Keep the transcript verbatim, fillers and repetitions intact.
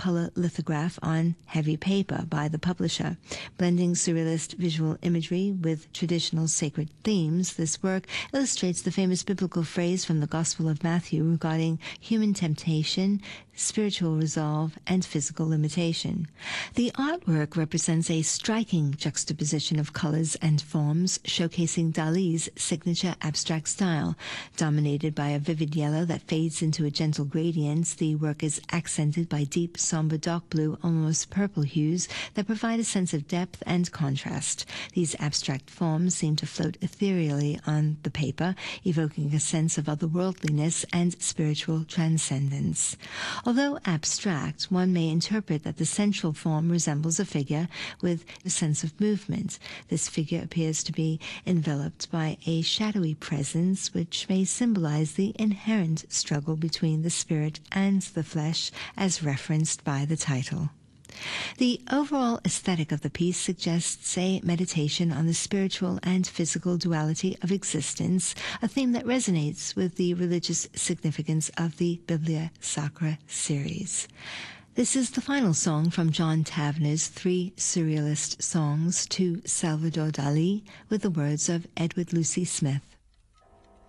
color lithograph on heavy paper by the publisher. Blending surrealist visual imagery with traditional sacred themes, this work illustrates the famous biblical phrase from the Gospel of Matthew regarding human temptation, spiritual resolve, and physical limitation. The artwork represents a striking juxtaposition of colors and forms, showcasing Dali's signature abstract style. Dominated by a vivid yellow that fades into a gentle gradient, the work is accented by deep, somber, dark blue, almost purple hues that provide a sense of depth and contrast. These abstract forms seem to float ethereally on the paper, evoking a sense of otherworldliness and spiritual transcendence. Although abstract, one may interpret that the central form resembles a figure with a sense of movement. This figure appears to be enveloped by a shadowy presence, which may symbolize the inherent struggle between the spirit and the flesh, as referenced by the title. The overall aesthetic of the piece suggests a meditation on the spiritual and physical duality of existence, a theme that resonates with the religious significance of the Biblia Sacra series. This is the final song from John Tavener's three surrealist songs to Salvador Dali, with the words of Edward Lucy Smith.